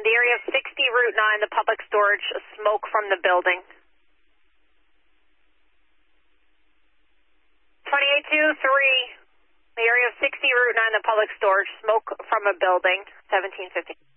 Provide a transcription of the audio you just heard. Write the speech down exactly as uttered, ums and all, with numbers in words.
the area of sixty Route nine, the public storage, smoke from the building. twenty-eight two three, the area of sixty Route nine, the public storage, smoke from a building, seventeen fifty.